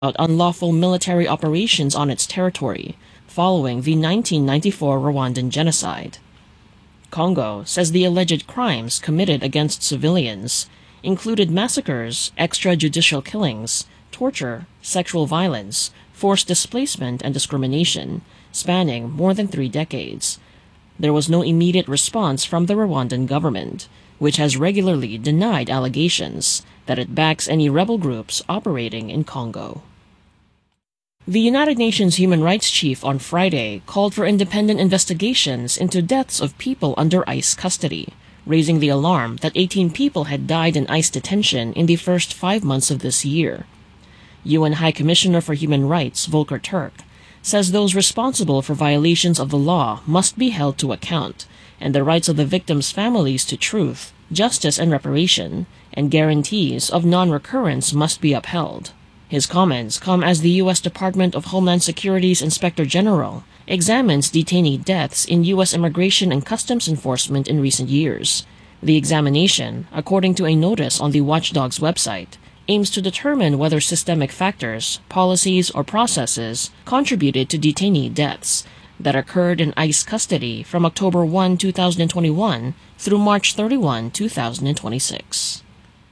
about unlawful military operations on its territory following the 1994 Rwandan genocide. Congo says the alleged crimes committed against civilians included massacres, extrajudicial killings, torture, sexual violence, forced displacement, and discrimination, spanning more than 3 decades. There was no immediate response from the Rwandan government, which has regularly denied allegations that it backs any rebel groups operating in Congo. The United Nations Human Rights Chief on Friday called for independent investigations into deaths of people under ICE custody, raising the alarm that 18 people had died in ICE detention in the first 5 months of this year. UN High Commissioner for Human Rights Volker Turk says those responsible for violations of the law must be held to account, and the rights of the victims' families to truth, justice, and reparation, and guarantees of non-recurrence must be upheld. His comments come as the U.S. Department of Homeland Security's Inspector General examines detainee deaths in U.S. Immigration and Customs Enforcement in recent years. The examination, according to a notice on the Watchdog's website, aims to determine whether systemic factors, policies, or processes contributed to detainee deaths that occurred in ICE custody from October 1, 2021 through March 31, 2026.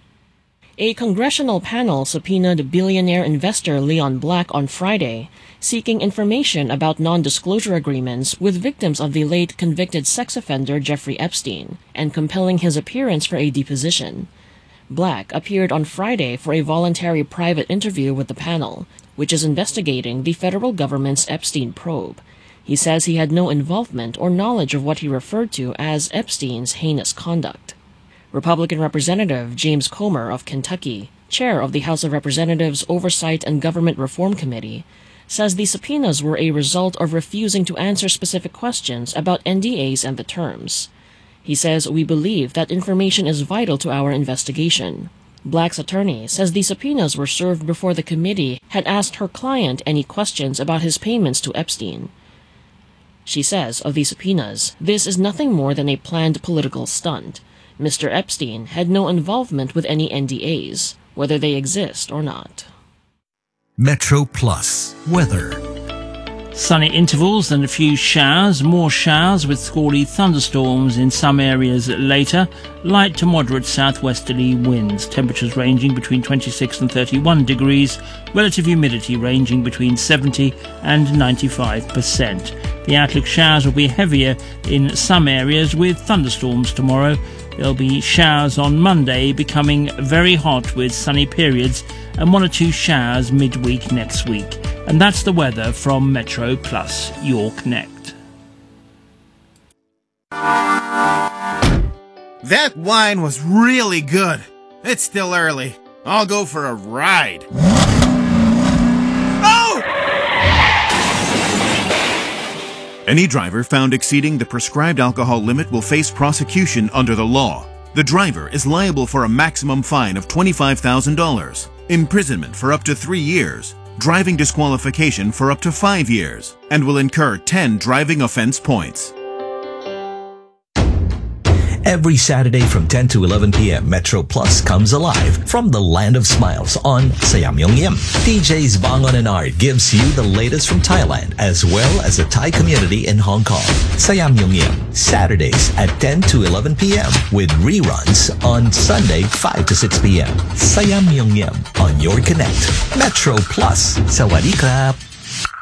A congressional panel subpoenaed billionaire investor Leon Black on Friday, seeking information about non-disclosure agreements with victims of the late convicted sex offender Jeffrey Epstein and compelling his appearance for a deposition. Black appeared on Friday for a voluntary private interview with the panel, which is investigating the federal government's Epstein probe. He says he had no involvement or knowledge of what he referred to as Epstein's heinous conduct. Republican Representative James Comer of Kentucky, chair of the House of Representatives Oversight and Government Reform Committee, says the subpoenas were a result of refusing to answer specific questions about NDAs and the terms. He says, "We believe that information is vital to our investigation." Black's attorney says the subpoenas were served before the committee had asked her client any questions about his payments to Epstein. She says of the subpoenas, "This is nothing more than a planned political stunt. Mr. Epstein had no involvement with any NDAs, whether they exist or not." Metro Plus weather. Sunny intervals and a few showers, more showers with squally thunderstorms in some areas later. Light to moderate southwesterly winds. Temperatures ranging between 26 and 31 degrees. Relative humidity ranging between 70 and 95%. The outlook showers will be heavier in some areas with thunderstorms tomorrow. There'll be showers on Monday, becoming very hot with sunny periods, and 1 or 2 showers midweek next week. And that's the weather from Metro Plus, your Connect. That wine was really good. It's still early. I'll go for a ride. Oh! Any driver found exceeding the prescribed alcohol limit will face prosecution under the law. The driver is liable for a maximum fine of $25,000, imprisonment for up to 3 years, driving disqualification for up to 5 years, and will incur 10 driving offense points. Every Saturday from 10 to 11 p.m., Metro Plus comes alive from the land of smiles on Sayamyongyim. DJs Bangon and Art gives you the latest from Thailand as well as the Thai community in Hong Kong. Sayamyongyim, Saturdays at 10 to 11 p.m. with reruns on Sunday 5 to 6 p.m. Sayamyongyim on your Connect. Metro Plus. Sawadee krap.